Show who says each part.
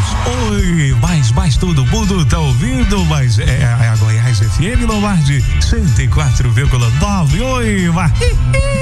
Speaker 1: Oi, mas todo mundo tá ouvindo, mas é a Goiás FM no ar de 104,9. Oi, mas